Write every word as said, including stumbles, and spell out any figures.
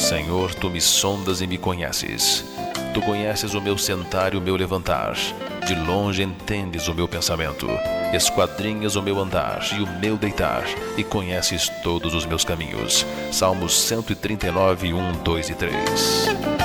Senhor, tu me sondas e me conheces. Tu conheces o meu sentar e o meu levantar. De longe entendes o meu pensamento. Esquadrinhas o meu andar e o meu deitar, e conheces todos os meus caminhos. Salmos cento e trinta e nove, um, dois e três.